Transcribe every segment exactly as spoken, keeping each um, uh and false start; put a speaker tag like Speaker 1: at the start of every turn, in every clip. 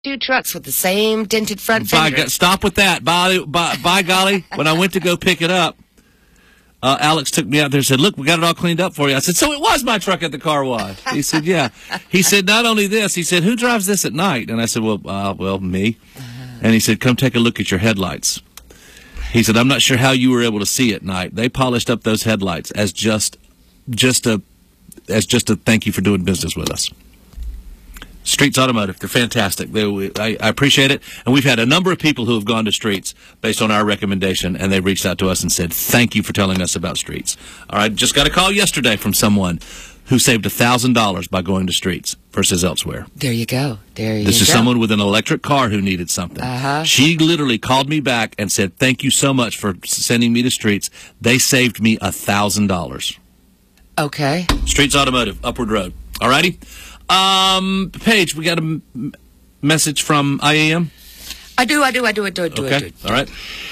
Speaker 1: Two trucks with the same dented front
Speaker 2: by,
Speaker 1: fender.
Speaker 2: Stop with that. By, by, by golly, when I went to go pick it up, uh, Alex took me out there and said, look, we got it all cleaned up for you. I said, so it was my truck at the car wash. He said, yeah. He said, not only this, he said, who drives this at night? And I said, well, uh, well, me. And he said, come take a look at your headlights. He said, I'm not sure how you were able to see at night. They polished up those headlights as just, just a, as just a thank you for doing business with us. Streets Automotive, they're fantastic. They, I, I appreciate it. And we've had a number of people who have gone to Streets based on our recommendation, and they reached out to us and said, thank you for telling us about Streets. All right, just got a call yesterday from someone who saved one thousand dollars by going to Streets versus elsewhere.
Speaker 1: There you go. There you
Speaker 2: This
Speaker 1: go.
Speaker 2: is someone with an electric car who needed something.
Speaker 1: Uh-huh.
Speaker 2: She literally called me back and said, thank you so much for sending me to Streets. They saved me one thousand dollars.
Speaker 1: Okay.
Speaker 2: Streets Automotive, Upward Road. All righty? Um, Paige, we got a m- message from I A M?
Speaker 1: I do, I do, I do, I do, I do.
Speaker 2: Okay,
Speaker 1: I do.
Speaker 2: all right.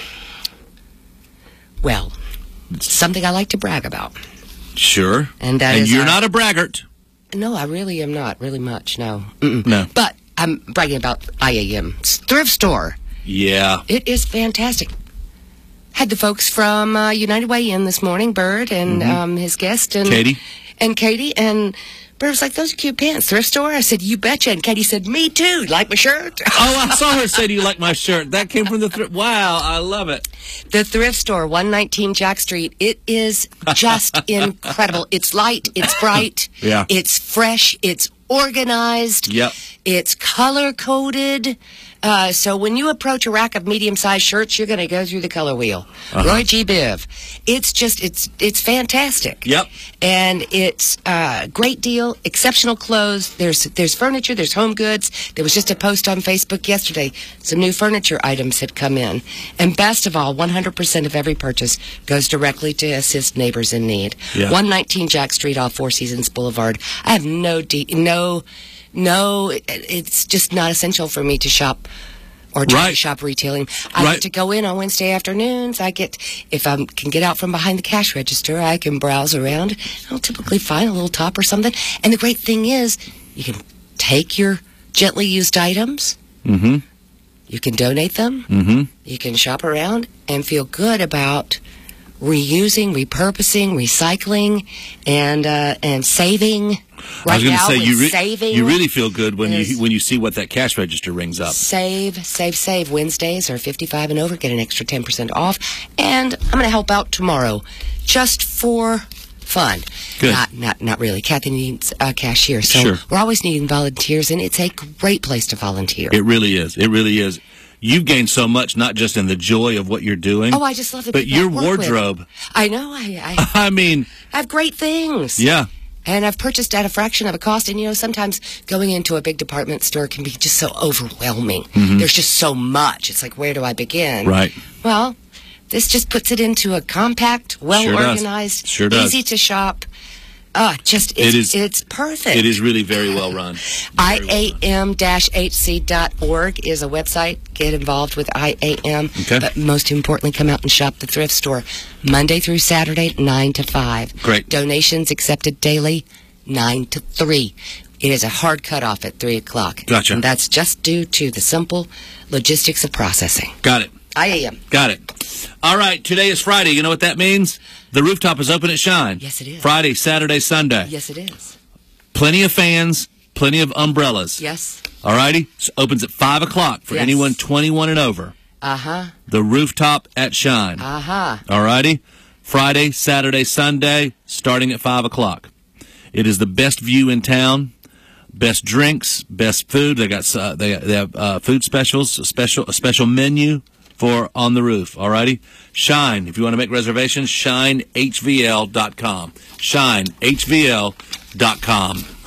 Speaker 1: Well, something I like to brag about.
Speaker 2: Sure.
Speaker 1: And that
Speaker 2: and
Speaker 1: is
Speaker 2: you're
Speaker 1: our-
Speaker 2: not a braggart.
Speaker 1: No, I really am not. Really much, no. Mm-mm.
Speaker 2: No.
Speaker 1: But I'm bragging about I A M's thrift store.
Speaker 2: Yeah.
Speaker 1: It is fantastic. Had the folks from uh, United Way in this morning, Bird and
Speaker 2: Mm-hmm.
Speaker 1: um, his guest. And,
Speaker 2: Katie.
Speaker 1: And Katie. And Bird was like, those are cute pants. Thrift store? I said, you betcha. And Katie said, me too. Like my shirt?
Speaker 2: Oh, I saw her say, do you like my shirt? That came from the thrift. Wow, I love it.
Speaker 1: The thrift store, one nineteen Jack Street. It is just incredible. It's light. It's bright.
Speaker 2: Yeah.
Speaker 1: It's fresh. It's organized.
Speaker 2: Yep.
Speaker 1: It's color-coded. Uh, so when you approach a rack of medium-sized shirts, you're going to go through the color wheel.
Speaker 2: Uh-huh.
Speaker 1: Roy G. Biv. It's just, it's it's fantastic.
Speaker 2: Yep.
Speaker 1: And it's a great deal, exceptional clothes. There's there's furniture, there's home goods. There was just a post on Facebook yesterday. Some new furniture items had come in. And best of all, one hundred percent of every purchase goes directly to assist neighbors in need.
Speaker 2: Yeah.
Speaker 1: one nineteen Jack Street off Four Seasons Boulevard. I have no, de- no, no, it- it's just not essential for me to shop or try
Speaker 2: Right.
Speaker 1: to shop retailing. I
Speaker 2: Right.
Speaker 1: get to go in on Wednesday afternoons. I get, if I can get out from behind the cash register, I can browse around. I'll typically find a little top or something. And the great thing is, you can take your gently used items.
Speaker 2: Mm-hmm.
Speaker 1: You can donate them.
Speaker 2: Mm-hmm.
Speaker 1: You can shop around and feel good about reusing, repurposing, recycling, and uh, and saving. Right
Speaker 2: I was going to
Speaker 1: now,
Speaker 2: say,
Speaker 1: with
Speaker 2: you, re-
Speaker 1: saving,
Speaker 2: you really feel good when
Speaker 1: is-
Speaker 2: you when you see what that cash register rings up.
Speaker 1: Save, save, save. Wednesdays are fifty-five and over. Get an extra ten percent off. And I'm going to help out tomorrow just for fun.
Speaker 2: Good.
Speaker 1: Not, not, not really. Kathy needs a cashier. So
Speaker 2: Sure.
Speaker 1: we're always needing volunteers, and it's a great place to volunteer.
Speaker 2: It really is. It really is. You've gained so much, not just in the joy of what you're doing.
Speaker 1: Oh, I just love the
Speaker 2: But
Speaker 1: people
Speaker 2: your
Speaker 1: I work with.
Speaker 2: wardrobe.
Speaker 1: I know. I, I,
Speaker 2: I mean,
Speaker 1: I have great things.
Speaker 2: yeah.
Speaker 1: And I've purchased at a fraction of a cost. And, you know, sometimes going into a big department store can be just so overwhelming. There's just so much. It's like, where do I begin?
Speaker 2: Right.
Speaker 1: Well, this just puts it into a compact, well-organized,
Speaker 2: Sure does.
Speaker 1: easy to shop. Uh, just, it's,
Speaker 2: It is-
Speaker 1: it's perfect.
Speaker 2: It is really very well run.
Speaker 1: I A M H C dot org is a website. Get involved with I A M.
Speaker 2: Okay.
Speaker 1: But most importantly, come out and shop the thrift store Monday through Saturday, nine to five.
Speaker 2: Great.
Speaker 1: Donations accepted daily, nine to three. It is a hard cutoff at three o'clock.
Speaker 2: Gotcha.
Speaker 1: And that's just due to the simple logistics of processing.
Speaker 2: Got it.
Speaker 1: I A M.
Speaker 2: Got it. All right. Today is Friday. You know what that means? The rooftop is open at Shine.
Speaker 1: Yes, it is.
Speaker 2: Friday, Saturday, Sunday.
Speaker 1: Yes, it is.
Speaker 2: Plenty of fans, plenty of umbrellas.
Speaker 1: Yes.
Speaker 2: All righty? It opens at five o'clock for
Speaker 1: Yes.
Speaker 2: anyone twenty-one and over.
Speaker 1: Uh-huh.
Speaker 2: The rooftop at Shine.
Speaker 1: Uh-huh.
Speaker 2: All righty? Friday, Saturday, Sunday, starting at five o'clock. It is the best view in town. Best drinks, best food. They got uh, they they have uh, food specials, a special a special menu for on the roof. All righty, Shine. If you want to make reservations, shine h v l dot com. shine h v l dot com.